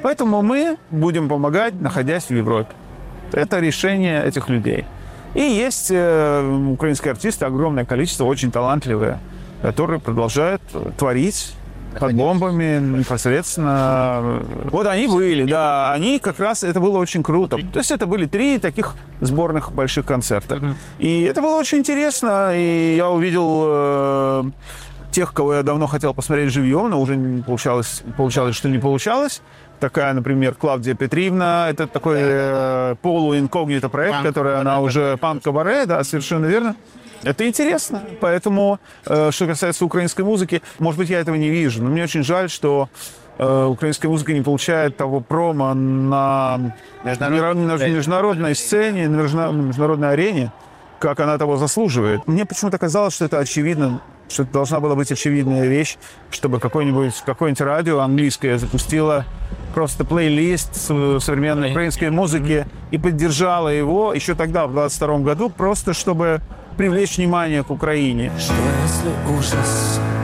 Поэтому мы будем помогать, находясь в Европе. Это решение этих людей. И есть украинские артисты, огромное количество, очень талантливые, которые продолжают творить под бомбами непосредственно. Вот они были, да, они как раз, это было очень круто. То есть это были 3 таких сборных больших концерта. И это было очень интересно, и я увидел тех, кого я давно хотел посмотреть живьем, но уже не получалось, что не получалось. Такая, например, Клавдия Петривна, это такой полуинкогнито проект, который она уже панк-кабаре, да, совершенно верно. Это интересно. Поэтому, что касается украинской музыки, может быть, я этого не вижу, но мне очень жаль, что украинская музыка не получает того промо на международной сцене, на международной арене, как она того заслуживает. Мне почему-то казалось, что это очевидно, что это должна была быть очевидная вещь, чтобы какое-нибудь радио английское запустило просто плейлист современной украинской музыки и поддержало его еще тогда, в 22 году, просто чтобы привлечь внимание к Украине. Что если ужас